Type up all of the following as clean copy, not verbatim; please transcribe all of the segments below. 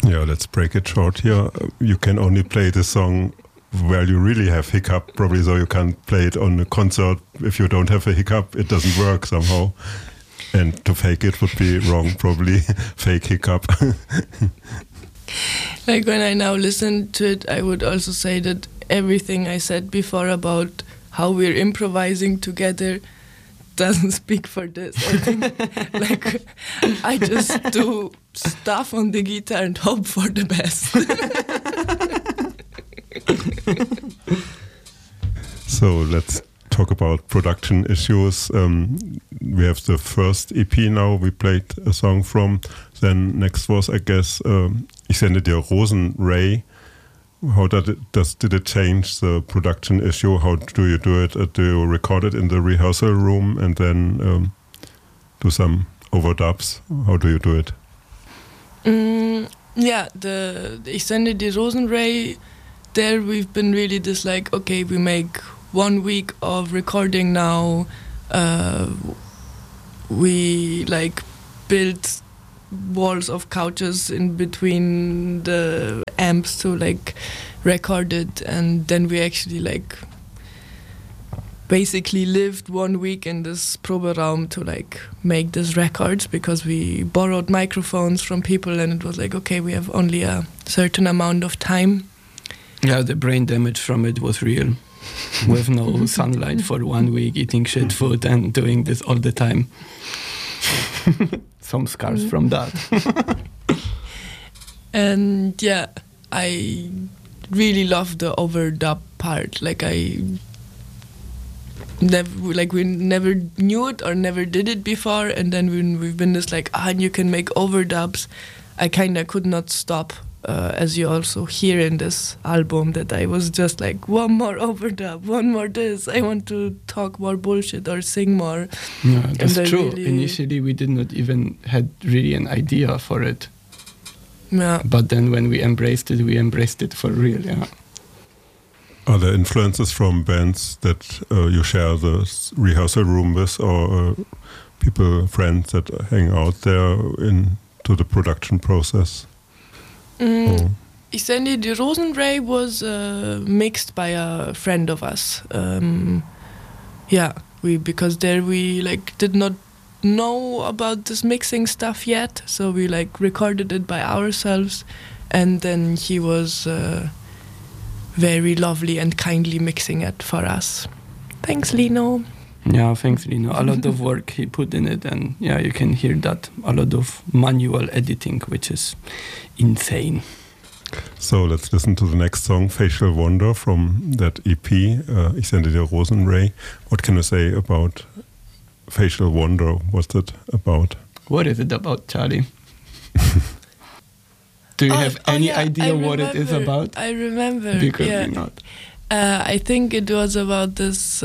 Yeah, let's break it short here. You can only play the song where you really have hiccup, probably, so you can't play it on a concert. If you don't have a hiccup, it doesn't work somehow. And to fake it would be wrong, probably. Fake hiccup. Like when I now listen to it, I would also say that everything I said before about how we're improvising together doesn't speak for this. I think like I just do stuff on the guitar and hope for the best. So let's talk about production issues. We have the first EP now we played a song from. Then next was, I guess, Ich sende dir Rosenray. How did it change the production issue? How do you do it? Do you record it in the rehearsal room and then do some overdubs? How do you do it? Yeah, the Ich sende dir Rosenray, there we've been really just like, okay, we make 1 week of recording now. We like build walls of couches in between the amps to like record it, and then we actually like basically lived 1 week in this Proberaum to like make these records, because we borrowed microphones from people and it was like, okay, we have only a certain amount of time. Yeah, the brain damage from it was real. With no sunlight for 1 week, eating shit food and doing this all the time. Some scars from that. And yeah, I really love the overdub part. Like we never knew it or never did it before, and then when we've been just like, and you can make overdubs, I kind of could not stop. As you also hear in this album, that I was just like, one more overdub, one more this, I want to talk more bullshit or sing more. Yeah, that's true. Really, initially we did not even had really an idea for it. Yeah. But then when we embraced it for real, yeah. Are there influences from bands that you share the rehearsal room with, or people, friends that hang out there into the production process? Ich sende dir Rosenray was mixed by a friend of us. Because there we like did not know about this mixing stuff yet, so we like recorded it by ourselves, and then he was very lovely and kindly mixing it for us. Thanks, Lino. Yeah, thanks, Lino. A lot of work he put in it, and yeah, you can hear that. A lot of manual editing, which is insane. So let's listen to the next song, Facial Wonder, from that EP, Ich sende dir Rosenray. What can you say about Facial Wonder? What's it about? What is it about, Charlie? Do you have any idea what it is about? I remember. Because yeah. not. I think it was about this,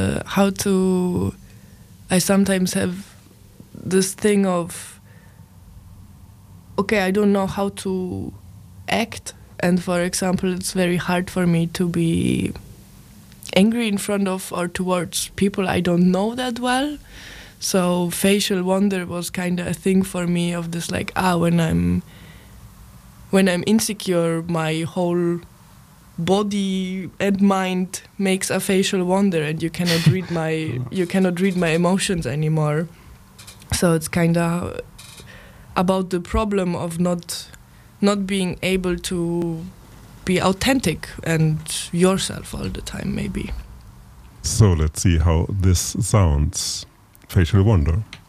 I sometimes have this thing of, okay, I don't know how to act, and for example, it's very hard for me to be angry in front of or towards people I don't know that well. So facial wonder was kind of a thing for me of this like, when I'm insecure, my whole body and mind makes a facial wonder, and you cannot read my emotions anymore. So it's kind of about the problem of not being able to be authentic and yourself all the time, maybe. So let's see how this sounds. Facial Wonder.